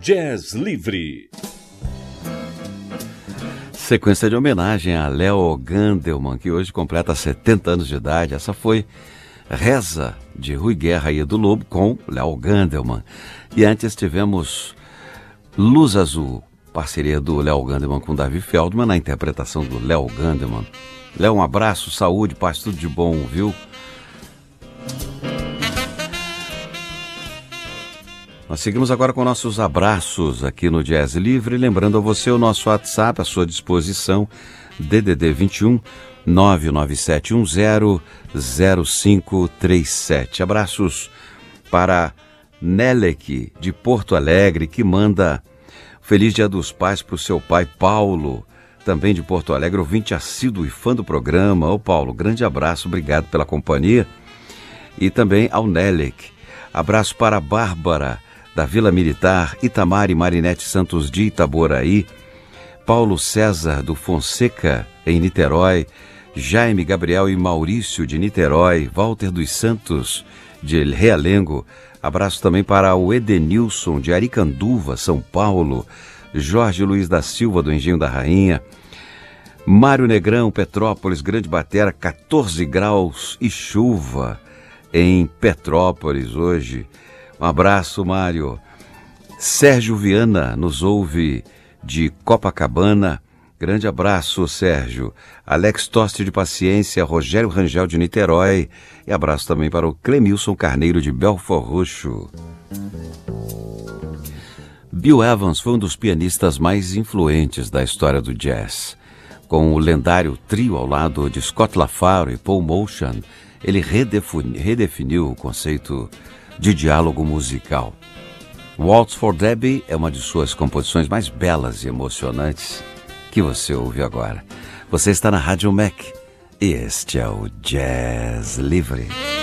Jazz Livre. Sequência de homenagem a Léo Gandelman, que hoje completa 70 anos de idade. Essa foi Reza, de Rui Guerra e Edu Lobo, com Léo Gandelman. E antes tivemos Luz Azul, parceria do Léo Gandelman com Davi Feldman, na interpretação do Léo Gandelman. Léo, um abraço, saúde, paz, tudo de bom, viu? Nós seguimos agora com nossos abraços aqui no Jazz Livre, lembrando a você o nosso WhatsApp à sua disposição, DDD 21 99710 0537. Abraços para Nelek, de Porto Alegre, que manda Feliz Dia dos Pais para o seu pai Paulo, também de Porto Alegre, ouvinte assíduo e fã do programa. Ô Paulo, grande abraço, obrigado pela companhia. E também ao Nelek. Abraço para a Bárbara, da Vila Militar, Itamar e Marinete Santos de Itaboraí, Paulo César do Fonseca, em Niterói, Jaime, Gabriel e Maurício de Niterói, Walter dos Santos de Realengo. Abraço também para o Edenilson de Aricanduva, São Paulo, Jorge Luiz da Silva do Engenho da Rainha, Mário Negrão, Petrópolis, Grande Batera, 14 graus e chuva em Petrópolis hoje. Um abraço, Mário. Sérgio Viana nos ouve de Copacabana. Grande abraço, Sérgio. Alex Toste de Paciência, Rogério Rangel de Niterói. E abraço também para o Clemilson Carneiro de Belfort Roxo. Bill Evans foi um dos pianistas mais influentes da história do jazz. Com o lendário trio ao lado de Scott LaFaro e Paul Motian, ele redefiniu o conceito de diálogo musical. Waltz for Debbie é uma de suas composições mais belas e emocionantes que você ouve agora. Você está na Rádio Mac e este é o Jazz Livre.